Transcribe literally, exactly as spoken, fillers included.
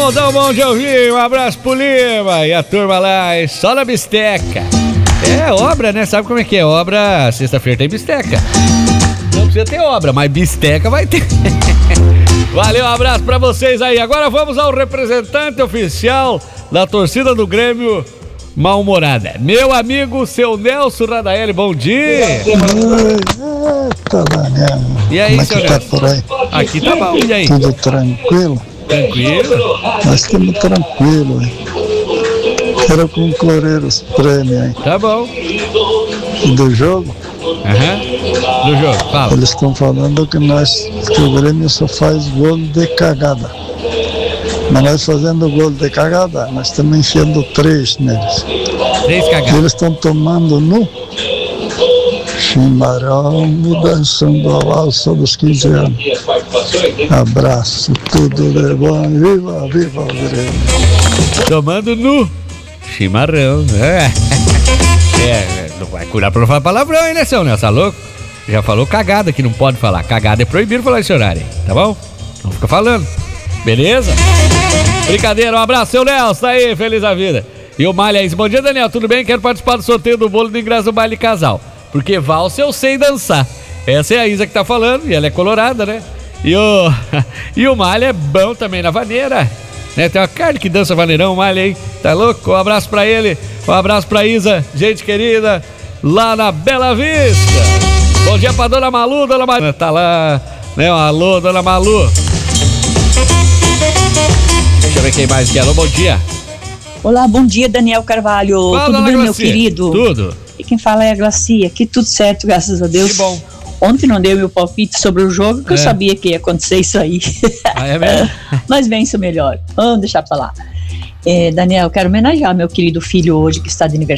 Modão bom de ouvir, um abraço pro Lima e a turma lá, e só na bisteca. É obra, né? Sabe como é que é? Obra, sexta-feira tem bisteca. Não precisa ter obra, mas bisteca vai ter. Valeu, um abraço pra vocês aí. Agora vamos ao representante oficial da torcida do Grêmio mal-humorada. Meu amigo, seu Nelson Radaeli, bom dia. Eita, Daniel. E aí, como seu é que Nelson? tá por aí? Aqui tá bom, e aí? Tudo tranquilo? Tranquilo? Nós estamos tranquilos, hein? Quero concorrer os prêmios aí. Tá bom. Do jogo? Aham. Uhum. Do jogo, fala. Eles estão falando que, nós, que o Grêmio só faz gol de cagada. Mas nós fazendo gol de cagada, nós estamos enfiando três neles. Três cagadas. E eles estão tomando no chimarrão e dançando a valsa dos quinze anos. Abraço, tudo de bom. Viva, viva o Grêmio. Tomando no chimarrão. É, é não vai curar pra não falar palavrão, hein, né, seu Nelson? Tá louco? Já falou cagada que não pode falar. Cagada é proibido falar esse horário, hein? Tá bom? Não fica falando. Beleza? Brincadeira, um abraço, seu Nelson, tá aí, feliz a vida. E o Malha aí, bom dia, Daniel, tudo bem? Quero participar do sorteio do bolo do ingresso do baile casal, porque valsa eu sei dançar. Essa é a Isa que tá falando, e ela é colorada, né? E o, e o Malha é bom também na vaneira, né? Tem uma carne que dança vaneirão, o Malha aí, tá louco? Um abraço pra ele, um abraço pra Isa, gente querida, lá na Bela Vista. Bom dia pra Dona Malu, Dona Malu, tá lá, né? Um alô, Dona Malu. Deixa eu ver quem mais quer. Bom dia. Olá, bom dia, Daniel Carvalho. Fala, tudo bem, Glacia? meu querido? Tudo. E quem fala é a Glacia. Aqui tudo certo, graças a Deus. Que bom. Ontem não deu meu palpite sobre o jogo, que É. eu sabia que ia acontecer isso aí. Ah, é mesmo? Mas vença melhor. Vamos deixar pra lá. É, Daniel, quero homenagear meu querido filho hoje, que está de aniversário.